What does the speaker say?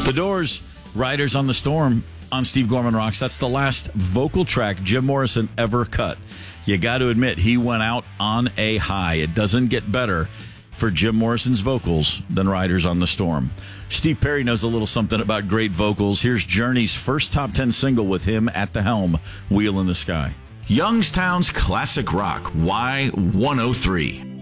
The Doors, Riders on the Storm on Steve Gorman Rocks. That's the last vocal track Jim Morrison ever cut. You got to admit, he went out on a high. It doesn't get better for Jim Morrison's vocals than Riders on the Storm. Steve Perry knows a little something about great vocals. Here's Journey's first top 10 single with him at the helm, Wheel in the Sky. Youngstown's classic rock, Y103.